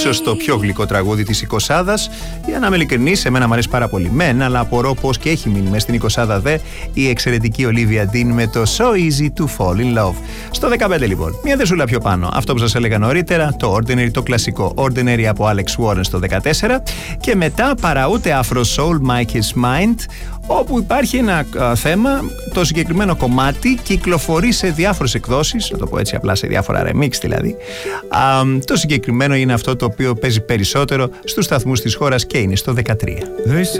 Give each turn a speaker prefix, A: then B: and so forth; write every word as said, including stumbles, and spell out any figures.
A: ίσως το πιο γλυκό τραγούδι της εικοσάδας. Για να είμαι ειλικρινής, εμένα μου αρέσει πάρα πολύ μεν, αλλά απορώ πως και έχει μείνει μες στην εικοσάδα δε η εξαιρετική Olivia Dean με το So Easy to Fall in Love. Στο δεκαπέντε λοιπόν, μια δεσούλα πιο πάνω, αυτό που σας έλεγα νωρίτερα, το Ordinary, το κλασικό Ordinary από Alex Warren στο δεκατέσσερα, και μετά παραούτε Afro Soul Mike's Mind, όπου υπάρχει ένα α, θέμα. Το συγκεκριμένο κομμάτι κυκλοφορεί σε διάφορες εκδόσεις, να το πω έτσι απλά, σε διάφορα remix δηλαδή. Α, το συγκεκριμένο είναι αυτό το οποίο παίζει περισσότερο στους σταθμούς της χώρας και είναι στο δεκατρία.